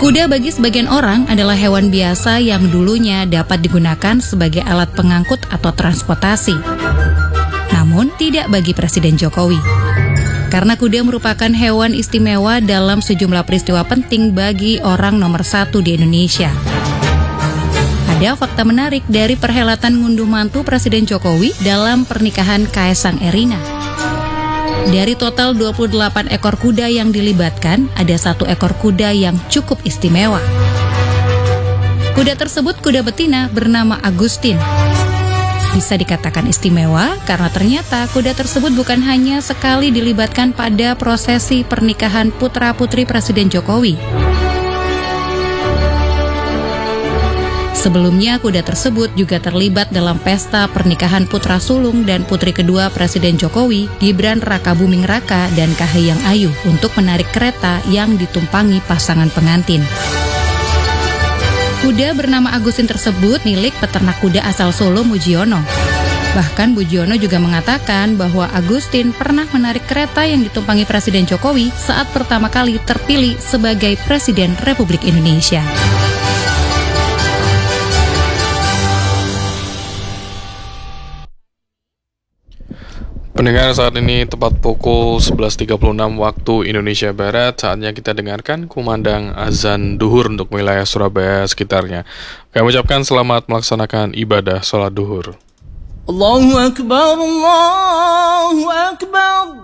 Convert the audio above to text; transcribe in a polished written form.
Kuda bagi sebagian orang adalah hewan biasa yang dulunya dapat digunakan sebagai alat pengangkut atau transportasi. Namun tidak bagi Presiden Jokowi. Karena kuda merupakan hewan istimewa dalam sejumlah peristiwa penting bagi orang nomor 1 di Indonesia. Ada fakta menarik dari perhelatan ngunduh mantu Presiden Jokowi dalam pernikahan Kaesang Erina. Dari total 28 ekor kuda yang dilibatkan, ada 1 ekor kuda yang cukup istimewa. Kuda tersebut kuda betina bernama Agustin. Bisa dikatakan istimewa karena ternyata kuda tersebut bukan hanya sekali dilibatkan pada prosesi pernikahan putra-putri Presiden Jokowi. Sebelumnya, kuda tersebut juga terlibat dalam pesta pernikahan putra sulung dan putri kedua Presiden Jokowi, Gibran Rakabuming Raka dan Kahiyang Ayu, untuk menarik kereta yang ditumpangi pasangan pengantin. Kuda bernama Agustin tersebut milik peternak kuda asal Solo, Mujiono. Bahkan Mujiono juga mengatakan bahwa Agustin pernah menarik kereta yang ditumpangi Presiden Jokowi saat pertama kali terpilih sebagai Presiden Republik Indonesia. Pendengar, saat ini tepat pukul 11.36 waktu Indonesia Barat. Saatnya kita dengarkan kumandang azan duhur untuk wilayah Surabaya sekitarnya. Kami ucapkan selamat melaksanakan ibadah sholat duhur. Allahu Akbar, Allahu Akbar.